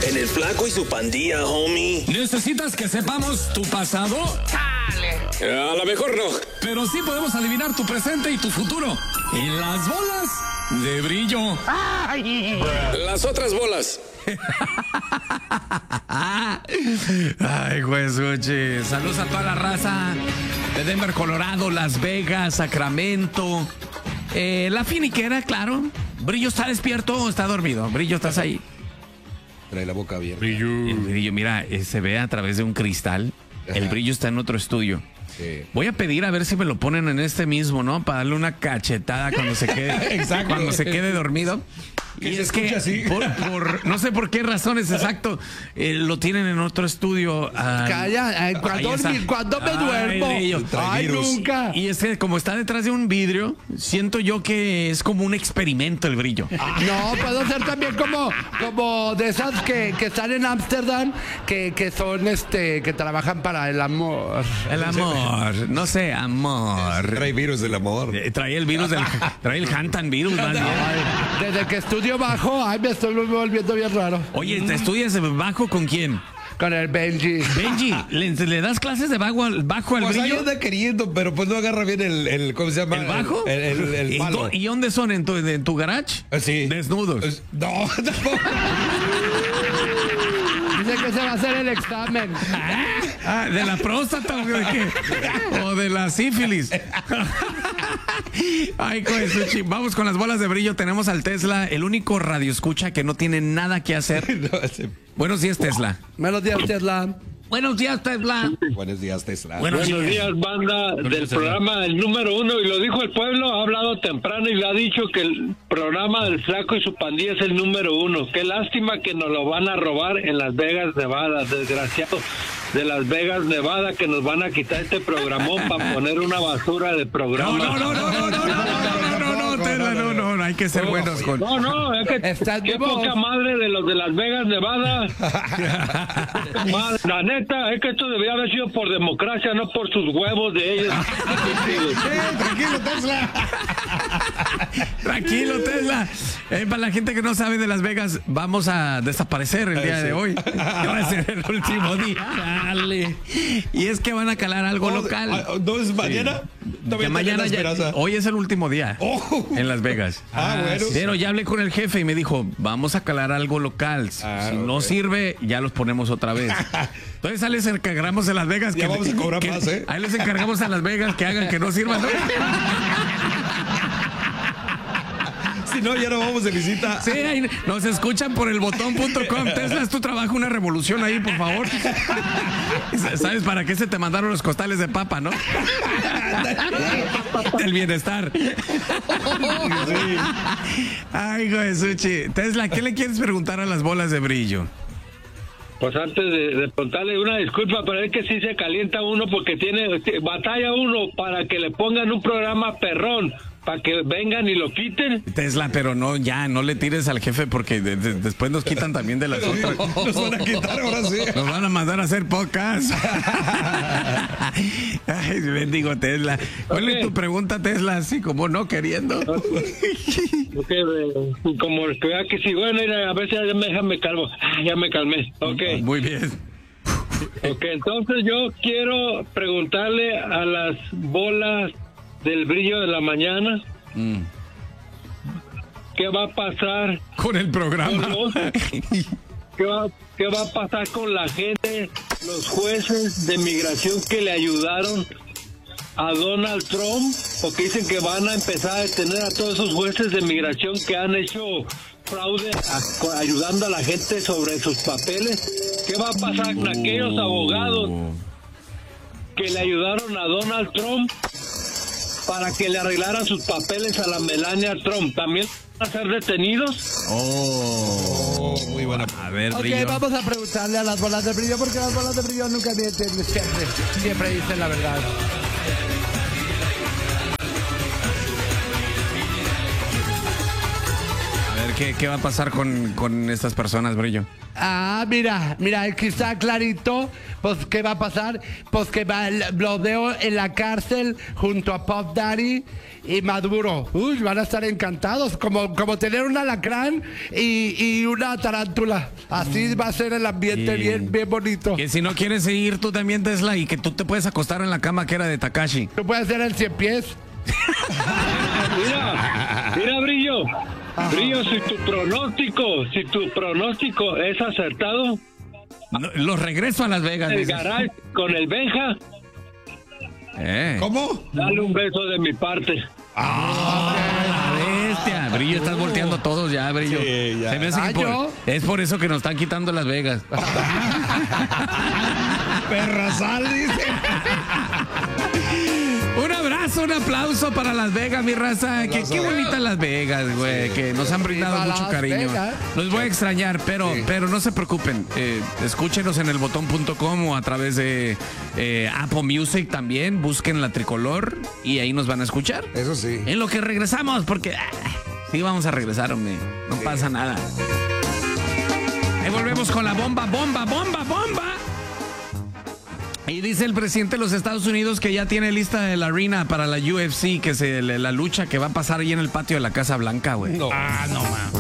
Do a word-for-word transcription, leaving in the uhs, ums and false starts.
En el Flaco y su Pandilla, homie. ¿Necesitas que sepamos tu pasado? ¡Chale! A lo mejor no. Pero sí podemos adivinar tu presente y tu futuro. En las bolas de brillo. ¡Ay! Las otras bolas. Ay, Juesuchi. Saludos a toda la raza de Denver, Colorado, Las Vegas, Sacramento. Eh, la finiquera, claro. Brillo, ¿está despierto o está dormido? Brillo, ¿estás ahí? Trae la boca abierta. Brillo. El brillo, mira, eh, se ve a través de un cristal. Ajá. El brillo está en otro estudio. Sí. Voy a pedir a ver si me lo ponen en este mismo, ¿no? Para darle una cachetada cuando se quede, exacto, cuando se quede dormido. Y es que, así? Por, por, no sé por qué razones exacto, eh, lo tienen en otro estudio. Uh, Calla, cuando, cuando me duermo. Ay, ay nunca. Y es que como está detrás de un vidrio, siento yo que es como un experimento el brillo. No, puedo ser también como, como de esas que, que están en Ámsterdam, que, que son este, que trabajan para el amor. El amor, no sé, amor. Trae virus del amor. Eh, trae el virus del, trae el Hantan virus, más bien. Desde que estudio bajo, ay, me estoy volviendo bien raro. Oye, ¿te estudias bajo con quién? Con el Benji. Benji, ¿le, le das clases de bajo, bajo al pues brillo? Pues anda queriendo, pero pues no agarra bien el, el ¿cómo se llama? ¿El bajo? El, el, el, el palo. ¿Y dónde son? ¿En tu, en tu garage? Sí. Desnudos. No, tampoco. Dice que se va a hacer el examen. Ah, ¿de la próstata o de qué? ¿O de la sífilis? Ay, Coesuchi. Vamos con las bolas de brillo. Tenemos al Tesla, el único radioescucha que no tiene nada que hacer. No, ese... Buenos días, Tesla. Buenos días, Tesla. Buenos días, Tesla. Buenos días, Tesla. Buenos, Buenos días, días, banda Buenos del días, programa El Número Uno. Y lo dijo el pueblo, ha hablado temprano y le ha dicho que el programa del Flaco y su Pandilla es el número uno. Qué lástima que nos lo van a robar en Las Vegas, Nevada. Desgraciado de Las Vegas, Nevada, que nos van a quitar este programón para poner una basura de programa. No, no, no, no, no, no, no, no, no, no, Tesla, no, no, no, hay que ser buenos con... No, no, es que qué poca madre de los de Las Vegas, Nevada. Madre, la neta, es que esto debería haber sido por democracia, no por sus huevos de ellos. eh, tranquilo, Tesla. Tranquilo, Tesla. Eh, para la gente que no sabe de Las Vegas, vamos a desaparecer el día sí. de hoy. Va a ser el último día. Dale. Y es que van a calar algo oh, local. ¿No es mañana? Sí. Mañana ya, hoy es el último día oh. en Las Vegas. Ah, ah, bueno. Pero ya hablé con el jefe y me dijo, vamos a calar algo local. Ah, si okay. no sirve, ya los ponemos otra vez. Entonces ahí les encargamos en Las Vegas. Ya que, vamos a cobrar que, más, ¿eh? Ahí les encargamos a Las Vegas que hagan que no sirvan. ¿No? Si no, ya no vamos de visita. Sí, ahí nos escuchan por el botón punto com. Tesla, es tu trabajo, una revolución ahí, por favor. ¿Sabes para qué se te mandaron los costales de papa, no? Del bienestar. Sí. Ay, Josuchi. Tesla, ¿qué le quieres preguntar a las bolas de brillo? Pues antes de, de preguntarle una disculpa, pero es que sí se calienta uno porque tiene batalla uno para que le pongan un programa perrón. Para que vengan y lo quiten. Tesla, pero no, ya, no le tires al jefe porque de, de, después nos quitan también de las otras. Nos van a quitar ahora sí. Nos van a mandar a hacer podcast. Ay, bendigo, Tesla. ¿Cuál okay. es tu pregunta, Tesla? Así como no queriendo. Okay, como que vea que si, bueno, a veces ya me, ya me calmo. Ah, ya me calmé. Ok. Muy bien. Ok, entonces yo quiero preguntarle a las bolas del brillo de la mañana. Mm. ¿Qué va a pasar con el programa? Con los, ¿qué, va, ¿Qué va a pasar con la gente, los jueces de migración que le ayudaron a Donald Trump? Porque dicen que van a empezar a detener a todos esos jueces de migración que han hecho fraude a, ayudando a la gente sobre sus papeles. ¿Qué va a pasar con aquellos abogados que le ayudaron a Donald Trump para que le arreglaran sus papeles a la Melania Trump? ¿También van a ser detenidos? Oh, muy buena. A ver, ok, brillo. Vamos a preguntarle a las bolas de brillo, porque las bolas de brillo nunca mienten, siempre, siempre dicen la verdad. A ver, ver, ¿qué, qué va a pasar con, con estas personas, Brillo? Ah, mira, mira, aquí está clarito. Pues, ¿qué va a pasar? Pues que va, lo veo en la cárcel junto a Puff Daddy y Maduro. Uy, van a estar encantados. Como, como tener un alacrán y, y una tarántula. Así va a ser el ambiente Y- bien, bien bonito. Que si no quieres seguir tú también, Tesla, y que tú te puedes acostar en la cama que era de Takashi. Tú puedes hacer el cien pies. Mira, mira, Brillo. Brillo, si tu pronóstico, si tu pronóstico es acertado, No, los regreso a Las Vegas. el dice. garage con el Benja, Eh. ¿Cómo? dale un beso de mi parte. La bestia. Brillo, estás volteando a todos ya, Brillo. Sí, ya. Se me hace que Ah, por- ¿yo? es por eso que nos están quitando Las Vegas. Perra sal, dice. Un abrazo, un aplauso para Las Vegas, mi raza. Que, qué bonitas Las Vegas, güey. Que nos han brindado Viva mucho Las cariño. Vegas. Los voy a extrañar, pero, pero no se preocupen. Eh, escúchenos en el botón punto com o a través de eh, Apple Music también. Busquen la tricolor y ahí nos van a escuchar. Eso sí. En lo que regresamos, porque ah, sí vamos a regresar, hombre. No pasa nada. Ahí volvemos con la bomba, bomba, bomba, bomba. Y dice el presidente de los Estados Unidos que ya tiene lista la arena para la U F C, que se la lucha que va a pasar ahí en el patio de la Casa Blanca, güey. No. Ah, no, man.